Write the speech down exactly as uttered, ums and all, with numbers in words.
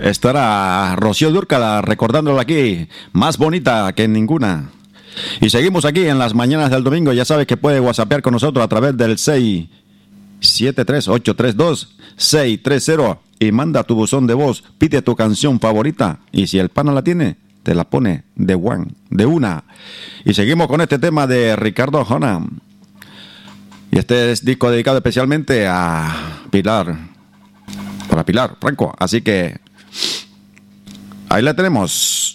estará Rocío Dúrcala recordándola aquí, más bonita que ninguna. Y seguimos aquí en las mañanas del domingo. Ya sabes que puede whatsappear con nosotros a través del seis siete tres ocho tres dos seis tres cero y manda tu buzón de voz, pide tu canción favorita y si el pana la tiene, te la pone de one, de una. Y seguimos con este tema de Ricardo Arjona. Y este es disco dedicado especialmente a Pilar, para Pilar Franco. Así que ahí la tenemos.